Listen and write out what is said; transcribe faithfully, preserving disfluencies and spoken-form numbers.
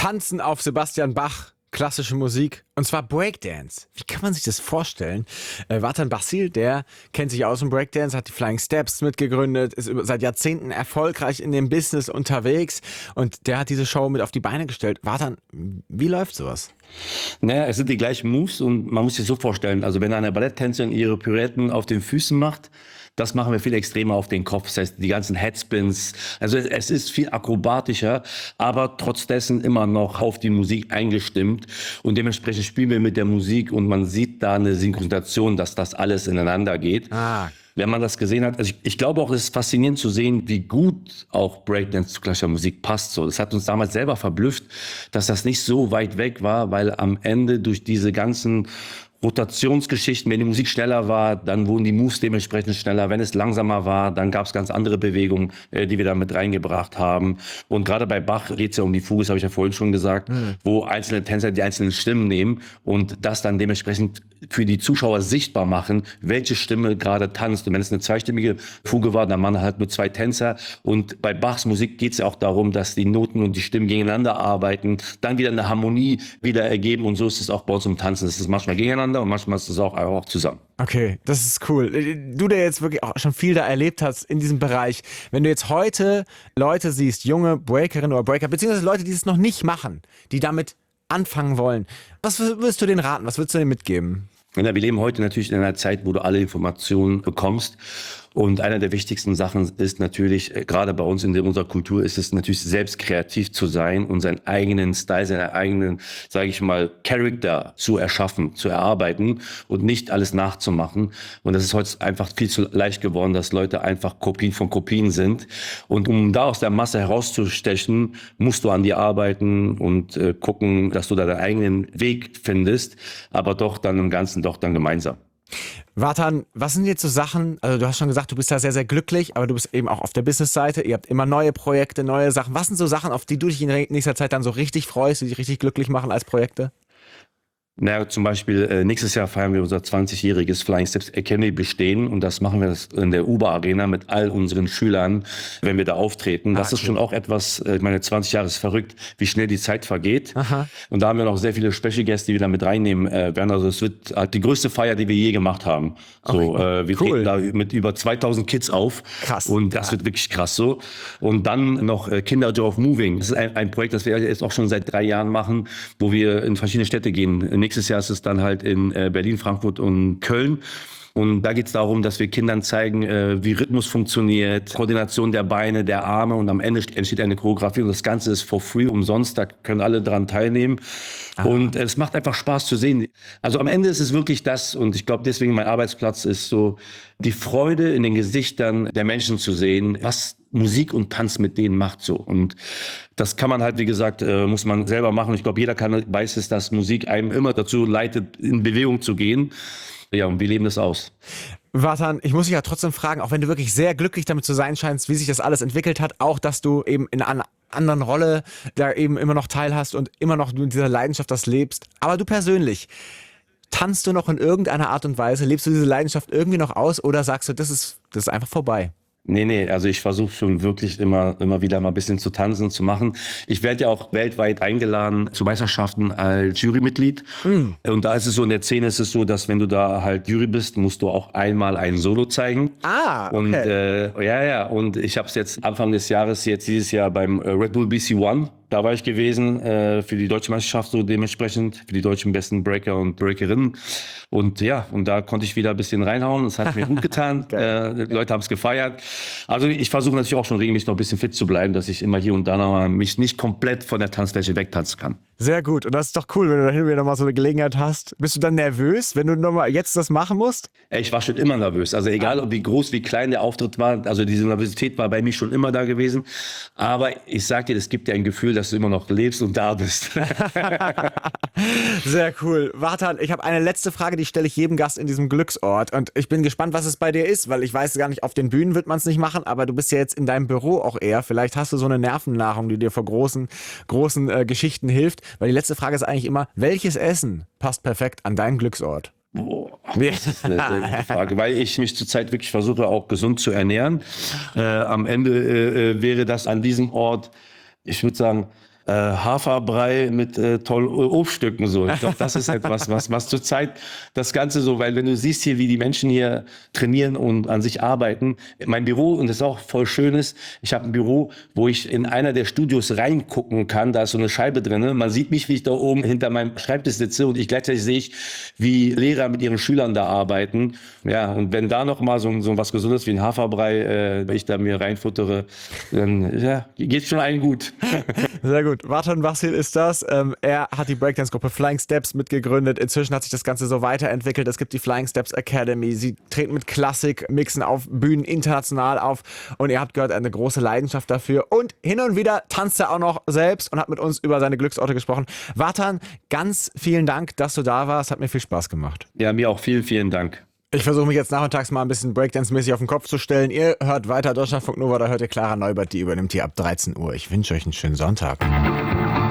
Tanzen auf Sebastian Bach, klassische Musik, und zwar Breakdance. Wie kann man sich das vorstellen? Äh, Vatan Basil, der kennt sich aus im Breakdance, hat die Flying Steps mitgegründet, ist über, seit Jahrzehnten erfolgreich in dem Business unterwegs und der hat diese Show mit auf die Beine gestellt. Vatan, wie läuft sowas? Naja, es sind die gleichen Moves und man muss sich so vorstellen, also wenn eine Balletttänzerin ihre Pirouetten auf den Füßen macht, das machen wir viel extremer auf den Kopf, das heißt die ganzen Headspins, also es, es ist viel akrobatischer, aber trotz dessen immer noch auf die Musik eingestimmt und dementsprechend spielen wir mit der Musik und man sieht da eine Synchronisation, dass das alles ineinander geht. Ah. Wenn man das gesehen hat, also ich, ich glaube auch, es ist faszinierend zu sehen, wie gut auch Breakdance zu klassischer Musik passt. So, das hat uns damals selber verblüfft, dass das nicht so weit weg war, weil am Ende durch diese ganzen Rotationsgeschichten, wenn die Musik schneller war, dann wurden die Moves dementsprechend schneller. Wenn es langsamer war, dann gab es ganz andere Bewegungen, äh, die wir da mit reingebracht haben. Und gerade bei Bach geht es ja um die Fuge, das habe ich ja vorhin schon gesagt, mhm. wo einzelne Tänzer die einzelnen Stimmen nehmen und das dann dementsprechend für die Zuschauer sichtbar machen, welche Stimme gerade tanzt. Und wenn es eine zweistimmige Fuge war, dann waren man halt nur zwei Tänzer. Und bei Bachs Musik geht es ja auch darum, dass die Noten und die Stimmen gegeneinander arbeiten, dann wieder eine Harmonie wieder ergeben. Und so ist es auch bei uns im Tanzen. Das ist manchmal gegeneinander und manchmal ist es auch, auch zusammen. Okay, das ist cool. Du, der jetzt wirklich auch schon viel da erlebt hast in diesem Bereich, wenn du jetzt heute Leute siehst, junge Breakerinnen oder Breaker, beziehungsweise Leute, die es noch nicht machen, die damit anfangen wollen, was würdest du denen raten? Was würdest du denen mitgeben? Ja, wir leben heute natürlich in einer Zeit, wo du alle Informationen bekommst. Und einer der wichtigsten Sachen ist natürlich, gerade bei uns in unserer Kultur, ist es natürlich selbst kreativ zu sein und seinen eigenen Style, seinen eigenen, sage ich mal, Charakter zu erschaffen, zu erarbeiten und nicht alles nachzumachen. Und das ist heute einfach viel zu leicht geworden, dass Leute einfach Kopien von Kopien sind. Und um da aus der Masse herauszustechen, musst du an dir arbeiten und äh, gucken, dass du da deinen eigenen Weg findest, aber doch dann im Ganzen doch dann gemeinsam. Vatan, was sind jetzt so Sachen, also du hast schon gesagt, du bist da sehr, sehr glücklich, aber du bist eben auch auf der Business-Seite, ihr habt immer neue Projekte, neue Sachen. Was sind so Sachen, auf die du dich in nächster Zeit dann so richtig freust, die dich richtig glücklich machen als Projekte? Naja, zum Beispiel äh, nächstes Jahr feiern wir unser zwanzigjähriges Flying Steps Academy bestehen und das machen wir das in der Uber Arena mit all unseren Schülern, wenn wir da auftreten. Das ah, ist schon auch etwas, äh, ich meine, zwanzig Jahre ist verrückt, wie schnell die Zeit vergeht. Aha. Und da haben wir noch sehr viele Special Guests, die wir da mit reinnehmen äh, werden. Also es wird halt die größte Feier, die wir je gemacht haben. So, okay. äh, wir cool. treten da mit über zweitausend Kids auf. Krass. Und das ja. wird wirklich krass so. Und dann noch äh, Kinder Joy of Moving. Das ist ein, ein Projekt, das wir jetzt auch schon seit drei Jahren machen, wo wir in verschiedene Städte gehen. Nächstes Jahr ist es dann halt in Berlin, Frankfurt und Köln. Und da geht es darum, dass wir Kindern zeigen, wie Rhythmus funktioniert, Koordination der Beine, der Arme und am Ende entsteht eine Choreografie und das Ganze ist for free, umsonst, da können alle dran teilnehmen. Aha. Und es macht einfach Spaß zu sehen. Also am Ende ist es wirklich das und ich glaube deswegen mein Arbeitsplatz ist so, die Freude in den Gesichtern der Menschen zu sehen, was Musik und Tanz mit denen macht so. Und das kann man halt, wie gesagt, äh, muss man selber machen. Ich glaube, jeder kann, weiß es, dass Musik einem immer dazu leitet, in Bewegung zu gehen. Ja, und wir leben das aus. Vatan, ich muss dich ja trotzdem fragen, auch wenn du wirklich sehr glücklich damit zu sein scheinst, wie sich das alles entwickelt hat, auch, dass du eben in einer anderen Rolle da eben immer noch teilhast und immer noch mit dieser Leidenschaft das lebst. Aber du persönlich, tanzt du noch in irgendeiner Art und Weise? Lebst du diese Leidenschaft irgendwie noch aus oder sagst du, das ist, das ist einfach vorbei? Nee, nee, also ich versuche schon wirklich immer immer wieder mal ein bisschen zu tanzen, zu machen. Ich werde ja auch weltweit eingeladen zu Meisterschaften als Jurymitglied. Mm. Und da ist es so, in der Szene ist es so, dass wenn du da halt Jury bist, musst du auch einmal ein Solo zeigen. Ah, okay. Und äh, ja, ja, und ich habe es jetzt Anfang des Jahres, jetzt dieses Jahr beim Red Bull B C One, da war ich gewesen äh, für die deutsche Meisterschaft, so dementsprechend für die deutschen besten Breaker und Breakerinnen. Und ja, und da konnte ich wieder ein bisschen reinhauen. Das hat mir gut getan. äh, die Leute haben es gefeiert. Also ich versuche natürlich auch schon regelmäßig noch ein bisschen fit zu bleiben, dass ich immer hier und da noch mal mich nicht komplett von der Tanzfläche wegtanzen kann. Sehr gut. Und das ist doch cool, wenn du da hin und wieder mal so eine Gelegenheit hast. Bist du dann nervös, wenn du nochmal jetzt das machen musst? Ich war schon immer nervös. Also egal, ob wie groß, wie klein der Auftritt war. Also diese Nervosität war bei mir schon immer da gewesen. Aber ich sag dir, es gibt dir ein Gefühl, dass du immer noch lebst und da bist. Sehr cool. Vatan, ich habe eine letzte Frage, die stelle ich jedem Gast in diesem Glücksort. Und ich bin gespannt, was es bei dir ist, weil ich weiß gar nicht, auf den Bühnen wird man es nicht machen, aber du bist ja jetzt in deinem Büro auch eher. Vielleicht hast du so eine Nervennahrung, die dir vor großen, großen äh, Geschichten hilft. Weil die letzte Frage ist eigentlich immer, welches Essen passt perfekt an deinen Glücksort? Boah, das ist eine sehr gute Frage, weil ich mich zurzeit wirklich versuche, auch gesund zu ernähren. Äh, am Ende äh, wäre das an diesem Ort, ich würde sagen, äh, Haferbrei mit äh, tollen Obststücken. So. Ich glaube, das ist etwas, was, was zurzeit das Ganze so, weil wenn du siehst hier, wie die Menschen hier trainieren und an sich arbeiten. Mein Büro, und das ist auch voll schön ist, ich habe ein Büro, wo ich in einer der Studios reingucken kann. Da ist so eine Scheibe drin. Man sieht mich, wie ich da oben hinter meinem Schreibtisch sitze und ich gleichzeitig sehe ich, wie Lehrer mit ihren Schülern da arbeiten. Ja, und wenn da noch mal so, so was Gesundes wie ein Haferbrei, äh, ich da mir reinfuttere, dann ja, geht schon allen gut. Sehr gut. Vartan Vasil ist das. Ähm, er hat die Breakdance-Gruppe Flying Steps mitgegründet. Inzwischen hat sich das Ganze so weiterentwickelt. Es gibt die Flying Steps Academy. Sie treten mit Klassik, mixen auf Bühnen international auf. Und ihr habt gehört, eine große Leidenschaft dafür. Und hin und wieder tanzt er auch noch selbst und hat mit uns über seine Glücksorte gesprochen. Vartan, ganz vielen Dank, dass du da warst. Hat mir viel Spaß gemacht. Ja, mir auch vielen, vielen Dank. Ich versuche mich jetzt nachmittags mal ein bisschen Breakdance-mäßig auf den Kopf zu stellen. Ihr hört weiter Deutschlandfunk Nova, da hört ihr Clara Neubert, die übernimmt hier ab dreizehn Uhr. Ich wünsche euch einen schönen Sonntag.